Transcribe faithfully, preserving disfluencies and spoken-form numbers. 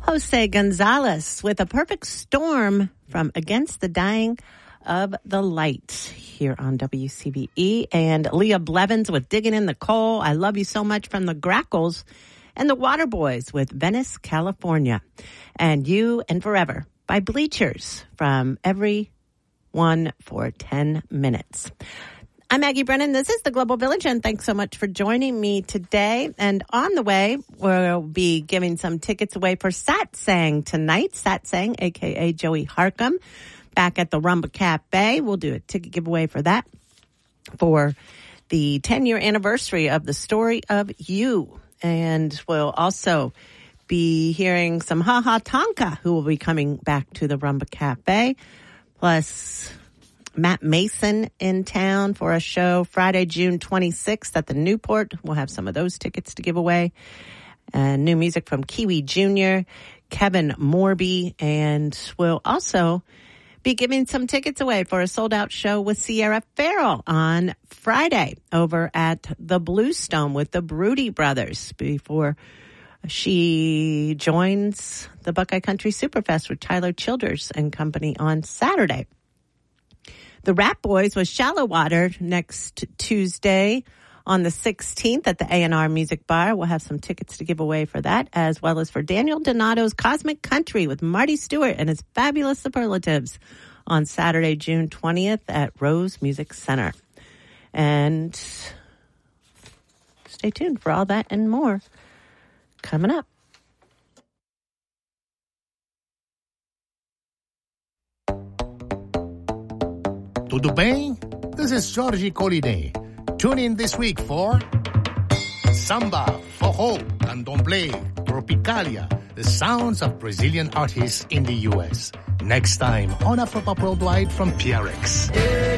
Jose Gonzalez with A Perfect Storm from Against the Dying of the Light here on W C B E. And Leah Blevins with Digging in the Coal. I Love You So Much from the Grackles. And the Waterboys with Venice, California. And You and Forever by Bleachers from Everyone for ten minutes. I'm Maggie Brennan. This is the Global Village, and thanks so much for joining me today. And on the way, we'll be giving some tickets away for Satsang tonight. Satsang, a k a. Joey Harcum, back at the Rumba Cafe. We'll do a ticket giveaway for that for the ten-year anniversary of The Story of You. And we'll also be hearing some Ha Ha Tonka, who will be coming back to the Rumba Cafe, plus Matt Mason in town for a show Friday, June twenty-sixth at the Newport. We'll have some of those tickets to give away. And new music from Kiwi Junior, Kevin Morby, and we'll also be giving some tickets away for a sold-out show with Sierra Farrell on Friday over at the Bluestone with the Broody Brothers before she joins the Buckeye Country Superfest with Tyler Childers and company on Saturday. The Rat Boys with Shallow Water next Tuesday on the sixteenth at the A and R Music Bar. We'll have some tickets to give away for that, as well as for Daniel Donato's Cosmic Country with Marty Stewart and his Fabulous Superlatives on Saturday, June twentieth at Rose Music Center. And stay tuned for all that and more coming up. Tudo bem? This is Georgie Collinet. Tune in this week for Samba, Forró, Candomblé, Tropicalia, the sounds of Brazilian artists in the U S. Next time on Afropop Worldwide from P R X.